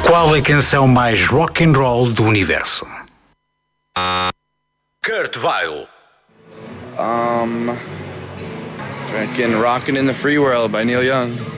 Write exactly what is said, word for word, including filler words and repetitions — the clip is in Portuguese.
Qual a canção mais rock and roll do universo? Kurt Weill. Um, freaking Rockin' in the Free World by Neil Young.